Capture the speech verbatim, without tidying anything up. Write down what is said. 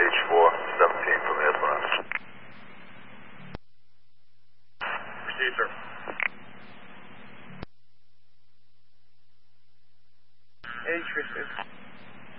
H four seventeen from the Esperanza. Proceed, sir. H received.